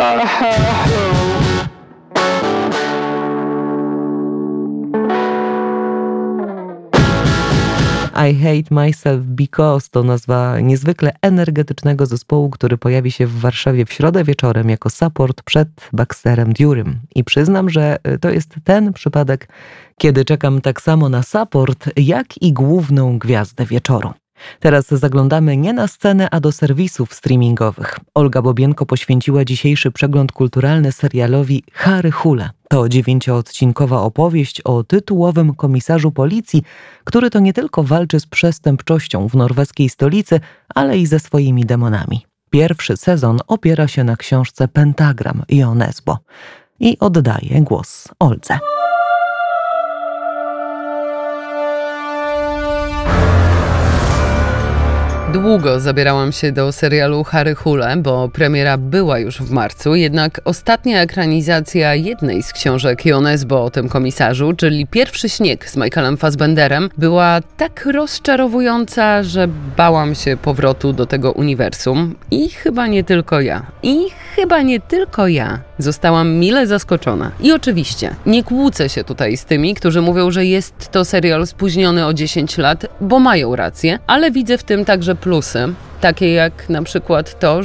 I Hate Myself Because to nazwa niezwykle energetycznego zespołu, który pojawi się w Warszawie w środę wieczorem jako support przed Baxterem Durym. I przyznam, że to jest ten przypadek, kiedy czekam tak samo na support, jak i główną gwiazdę wieczoru. Teraz zaglądamy nie na scenę, a do serwisów streamingowych. Olga Bobienko poświęciła dzisiejszy przegląd kulturalny serialowi Harry Hule. To 9-odcinkowa opowieść o tytułowym komisarzu policji, który to nie tylko walczy z przestępczością w norweskiej stolicy, ale i ze swoimi demonami. Pierwszy sezon opiera się na książce Pentagram Jo Nesbø. I oddaję głos Oldze. Długo zabierałam się do serialu Harry Hule, bo premiera była już w marcu, jednak ostatnia ekranizacja jednej z książek Jo Nesbø o tym komisarzu, czyli Pierwszy śnieg z Michaelem Fassbenderem, była tak rozczarowująca, że bałam się powrotu do tego uniwersum. I chyba nie tylko ja. Zostałam mile zaskoczona. I oczywiście nie kłócę się tutaj z tymi, którzy mówią, że jest to serial spóźniony o 10 lat, bo mają rację, ale widzę w tym także plusy, takie jak na przykład to,